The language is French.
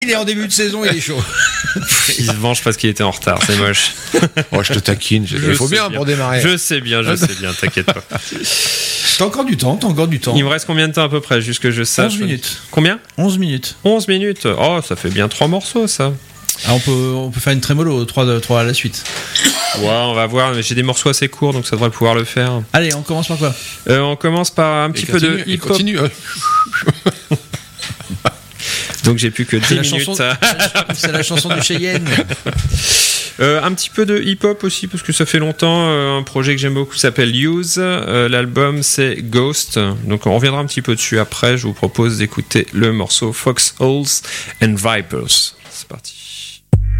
Il est en début de saison, il est chaud. Il se venge parce qu'il était en retard, c'est moche. Oh, je te taquine. Il faut bien pour démarrer. Je sais bien, t'inquiète pas. T'as encore du temps. Il me reste combien de temps à peu près, juste que je sache? 11 minutes. Combien? 11 minutes. 11 minutes. Oh, ça fait bien 3 morceaux, ça. Ah, on peut faire une trémolo, 3 à la suite. Ouais, on va voir. J'ai des morceaux assez courts, donc ça devrait pouvoir le faire. Allez, on commence par quoi? On commence par un petit peu de hip-hop. Continue. Donc j'ai plus que 10 minutes. C'est la chanson du Cheyenne. Un petit peu de hip-hop aussi, parce que ça fait longtemps. Un projet que j'aime beaucoup s'appelle Use. L'album c'est Ghost. Donc on reviendra un petit peu dessus après. Je vous propose d'écouter le morceau Foxholes and Vipers. C'est parti.